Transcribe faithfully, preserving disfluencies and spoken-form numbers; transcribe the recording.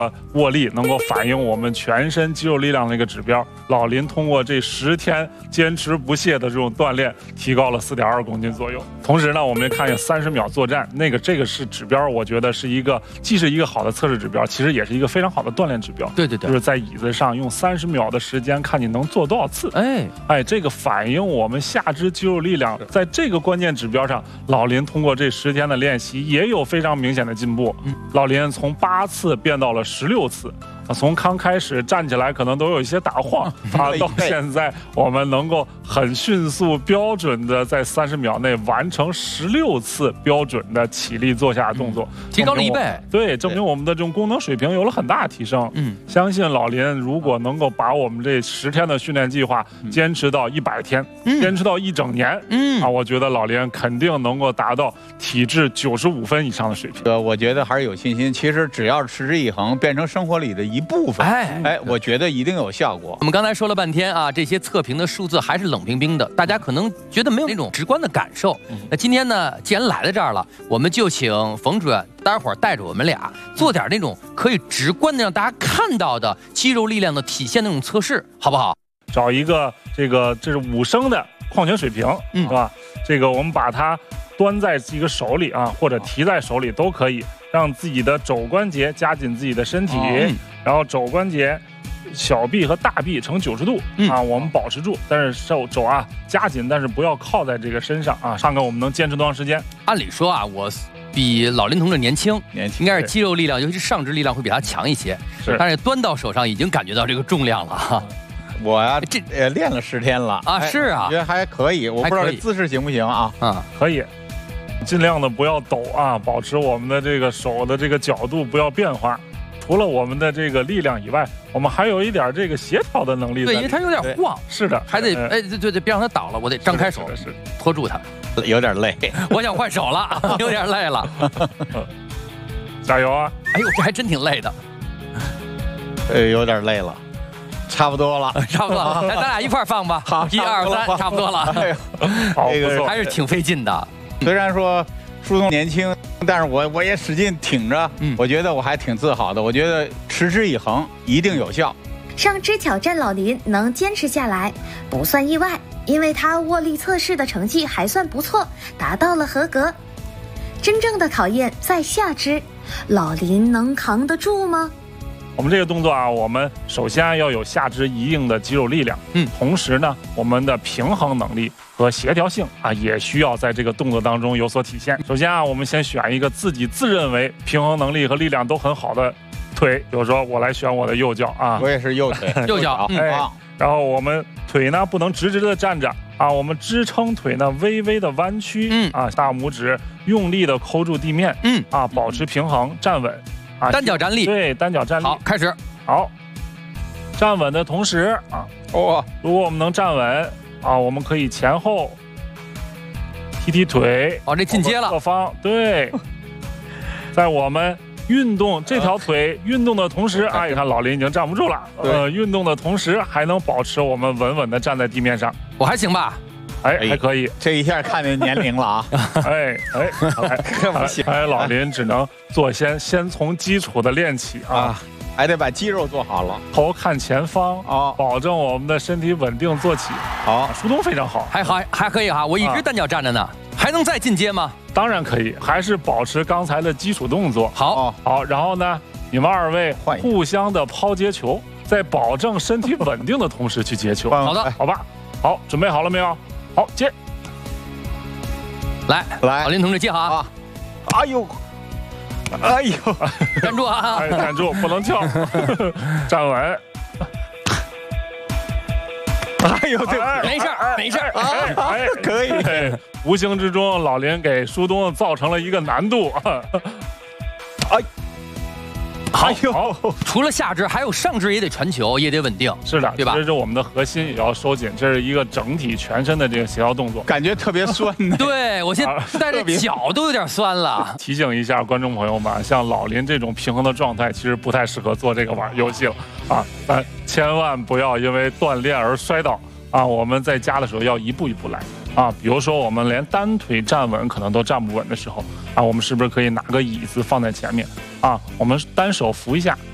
呃，握力能够反映我们全身肌肉力量的一个指标。老林通过这十天坚持不懈的这种锻炼，提高了四点二公斤左右。同时呢，我们也看见三十秒作战，那个这个是指标，我觉得是一个既是一个好的测试指标，其实也是一个非常好的锻炼指标。 对对对， 就是在椅子上用三十秒的时间，看你能做多少次。 哎哎，这个反映我们下肢肌肉力量，在这个关键指标上，老林通过这十天的练习也有非常明显的进步。嗯，老林从八次变到了十六次。从刚开始站起来可能都有一些打晃，啊，到现在我们能够很迅速、标准的在三十秒内完成十六次标准的起立坐下动作， 嗯、提高了一倍。 对，证明我们的这种功能水平有了很大的提升。嗯，相信老林如果能够把我们这十天的训练计划坚持到一百天，嗯、坚持到一整年，嗯啊，我觉得老林肯定能够达到体质九十五分以上的水平。 呃，我觉得还是有信心。其实只要持之以恒，变成生活里的一部分，哎哎，我觉得一定有效果。 我们刚才说了半天啊，这些测评的数字还是冷冰冰的，大家可能觉得没有那种直观的感受。那今天呢，既然来到这儿了，我们就请冯主任待会儿带着我们俩做点那种可以直观的让大家看到的肌肉力量的体现那种测试，好不好？ 找一个这个这是五升的矿泉水瓶，嗯，是吧？这个我们把它端在一个手里啊，或者提在手里都可以。让自己的肘关节夹紧自己的身体，哦、然后肘关节、小臂和大臂成九十度、嗯、啊，我们保持住，但是手肘啊夹紧，但是不要靠在这个身上啊，看看我们能坚持多长时间。 按理说啊，我比老林同志年轻，年轻应该是肌肉力量，尤其是上肢力量会比他强一些，是，但是端到手上已经感觉到这个重量了哈。 我呀、啊，这呃练了十天了啊，是啊， 我觉得还可以，我不知道这姿势行不行啊？ 啊，可以。尽量的不要抖啊，保持我们的这个手的这个角度不要变化。除了我们的这个力量以外，我们还有一点这个协调的能力。 对，因为它有点晃。是的，还得哎，对对对，别让它倒了，我得张开手， 是拖住它。 有点累， 我想换手了，有点累了。 加油啊！ 哎呦，这还真挺累的。 呃，有点累了。差不多了， 差不多了，来，咱俩一块放吧。 好， 一二三，差不多了。哎呦， 好，这个还是挺费劲的。 虽然说舒东年轻，但是我我也使劲挺着，嗯，我觉得我还挺自豪的。我觉得持之以恒一定有效。 上肢挑战老林能坚持下来，不算意外，因为他握力测试的成绩还算不错，达到了合格。真正的考验在下肢，老林能扛得住吗？ 我们这个动作啊，我们首先要有下肢一定的肌肉力量，嗯，同时呢，我们的平衡能力和协调性啊，也需要在这个动作当中有所体现。首先啊，我们先选一个自己自认为平衡能力和力量都很好的腿，比如说我来选我的右脚啊， 我也是右腿， 右脚， 哎，然后我们腿呢不能直直的站着啊，我们支撑腿呢微微的弯曲，嗯啊，大拇指用力的抠住地面，嗯啊，保持平衡，站稳。啊， 单脚站立， 对，单脚站立。 好，开始。 好，站稳的同时啊，哦，如果我们能站稳啊，我们可以前后踢踢腿。 哦，这进阶了。 侧方对，在我们运动这条腿运动的同时啊，你看老林已经站不住了。呃，运动的同时还能保持我们稳稳的站在地面上。 我还行吧。 哎，还可以， 这一下看见年龄了啊！ 哎哎，哎，老林只能做先先从基础的练起啊， 还得把肌肉做好了， 头看前方啊，保证我们的身体稳定做起。好，舒东非常好， 还好还可以哈，我一直单脚站着呢，还能再进阶吗？ 当然可以，还是保持刚才的基础动作。 好， 好，然后呢，你们二位互相的抛接球，在保证身体稳定的同时去接球。 好的， 好吧，好，准备好了没有？好，接， 来来，老林同志接好啊！ 哎呦，哎呦， 站住啊！ 哎，站住，不能跳，站稳。 哎呦，这没事儿，没事儿， 哎哎， 可以。 哎，无形之中，老林给舒东造成了一个难度。 哎。 好，好，除了下肢，还有上肢也得传球，也得稳定。 是的， 对吧？ 这是我们的核心，也要收紧，这是一个整体全身的这个协调动作， 感觉特别酸呢。 对，我现在带着脚都有点酸了。 提醒一下观众朋友们，像老林这种平衡的状态，其实不太适合做这个玩游戏了啊！但千万不要因为锻炼而摔倒啊！我们在家的时候要一步一步来。啊，比如说我们连单腿站稳可能都站不稳的时候啊，我们是不是可以拿个椅子放在前面啊？我们单手扶一下